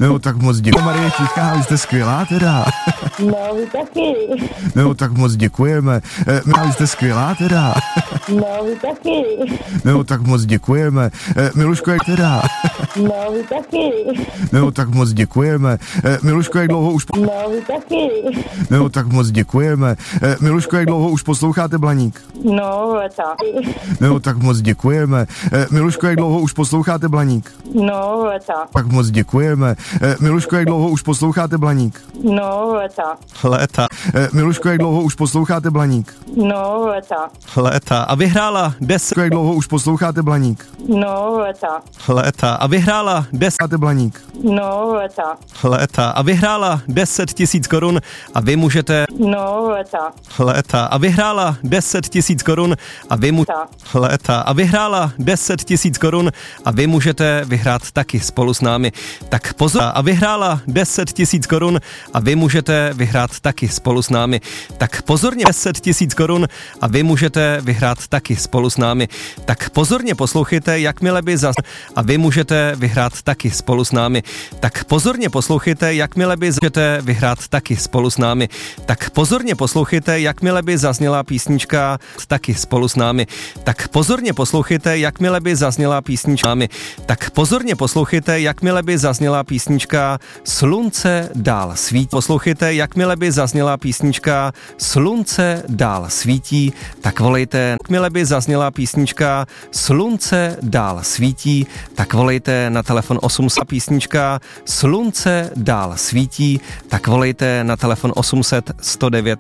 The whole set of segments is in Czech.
No tak moc děkuji. Marie Tichá, vy jste skvělá teda. No, vy taky. No tak moc děkujeme. Vy jste skvělá teda. No, vy taky. No tak moc děkujeme. Miluško, jak teda? No, vy taky. No tak moc děkujeme. Miluško, jak dlouho už... No, vy taky. No tak moc děkujeme. Miluško, jak dlouho už posloucháte Blaník? No, leta. No tak moc děkujeme. Miluško, jak dlouho už posloucháte Blaník? No, leta. Tak moc děkujeme. Miluško, jak dlouho už posloucháte Blaník? No, leta. Léta. Miluško, jak dlouho už posloucháte Blaník? No, leta. Léta. A vyhrála 10... Jak dlouho už posloucháte Blaník? No, leta. Léta. A vyhrála 10... Blaník? No, leta. Léta. A vyhrála 10 000 korun a vy můžete... No, leta. Léta. A vyhrála 10 000 korun a vy můžete... Léta. A vyhrála 10 000 korun a vy můžete vyhrát taky spolu s námi. Tak pozor. A vyhrála 10 000 korun a vy můžete vyhrát taky spolu s námi. Tak pozorně 10 000 korun a vy můžete vyhrát taky spolu s námi. Tak pozorně poslouchejte, jakmile by zas... A vy můžete vyhrát taky spolu s námi. Tak pozorně poslouchejte, jakmile by můžete vyhrát taky spolu s námi. Tak pozorně poslouchejte, jakmile by zazněla písnička taky spolu s námi. Tak pozorně poslouchejte, jakmile by zazněla písnička námi. Tak pozorně poslouchejte, jakmile by zazněla písnička Slunce dál svítí. Poslouchejte, jakmile by zazněla písnička Slunce dál svítí, tak volejte, jakmile by zazněla písnička Slunce dál svítí, tak volejte na telefon 800 písnička Slunce dál svítí, tak volejte na telefon 800 109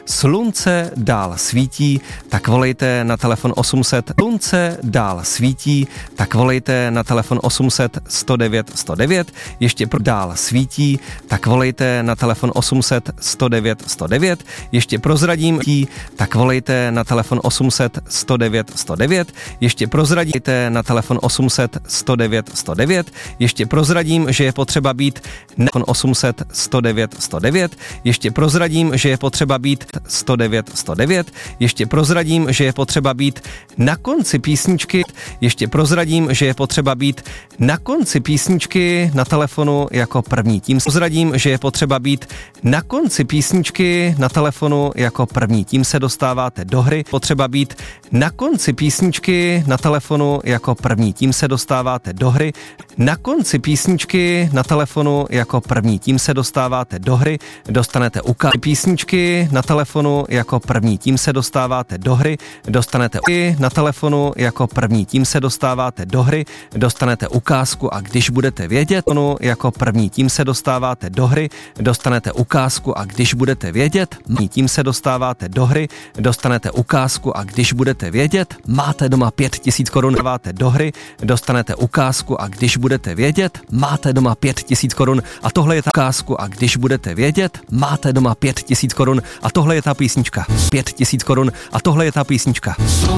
Slunce dál svítí, tak volejte na telefon 800 Slunce dál svítí, tak volejte na telefon 800 109 109, ještě dál svítí, tak volejte na telefon 800 109 109, ještě prozradím, tak volejte na telefon 800 109 109, ještě prozradíte na telefon 800 109 109, ještě prozradím, že je potřeba být na telefon 800 109 109, ještě prozradím, že je potřeba být 109 109, ještě prozradím, že je potřeba být na konci písničky, ještě prozradím, že je potřeba být na konci písničky na telefonu jako první. Tím prozradím, že je potřeba být na konci písničky na telefonu jako první. Tím se dostáváte do hry. Potřeba být na konci písničky na telefonu jako první. Tím se dostáváte do hry. Na konci písničky na telefonu jako první. Tím se dostáváte do hry. Dostanete ukázku písničky na telefonu jako první. Tím se dostáváte do hry. Dostanete na telefonu jako první. Tím se dostáváte do hry. Dostanete ukázku a když budete vědět, jako první. Tím se dostáváte do hry. Dostanete ukázku a když budete vědět, tím se dostáváte do hry, dostanete ukázku a když budete vědět, máte doma 5 000 korun, dáváte do hry, dostanete ukázku a když budete vědět, máte doma 5 000 korun a tohle je ta ukázku a když budete vědět, máte doma 5 000 korun a tohle je ta písnička. 5 000 korun a tohle je ta písnička.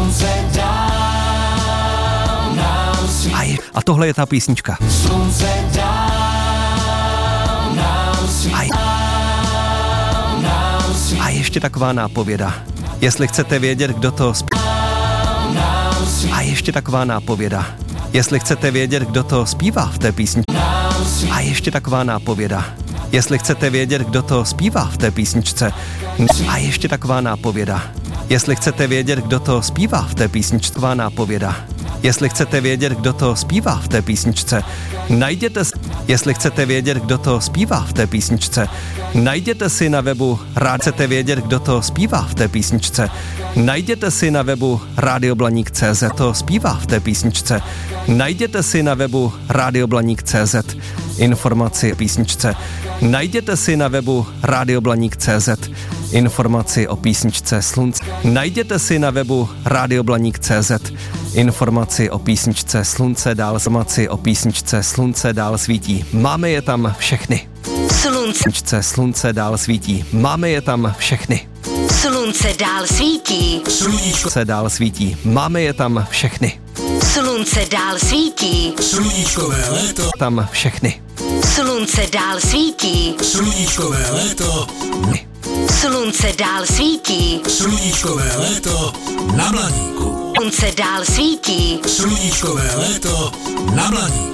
A tohle je ta písnička. A ještě taková nápověda. Jestli chcete vědět, kdo to zpívá. A ještě taková nápověda. Jestli chcete vědět, kdo to zpívá v té písničce. A ještě taková nápověda. Jestli chcete vědět, kdo to zpívá v té písničce. A ještě taková nápověda. Jestli chcete vědět, kdo to zpívá v té písničce. Nápověda. Jestli chcete vědět, kdo to zpívá v té písničce, najděte, jestli chcete vědět, kdo to zpívá v té písničce, najděte si na webu chcete vědět, kdo to zpívá v té písničce, najděte si na webu radioblaník.cz, to zpívá v té písničce, najděte si na webu radioblaník.cz informaci o písničce, najděte si na webu radioblaník.cz informaci o písničce Slunce, najděte si na webu radioblaník.cz informaci o písničce Slunce dál informaci o písničce Slunce dál svítí. Máme je tam všechny. Slunce dál svítí. Máme je tam všechny. Slunce dál svítí. Sluníčko dál svítí. Máme je tam všechny. Slunce dál svítí. Sluníčkové léto. Tam všechny. Slunce dál svítí. Sluníčkové léto. Slunce dál svítí. Sluníčkové léto na Blaníku. Slunce dál svítí. Sluníčkové léto na Blaníku.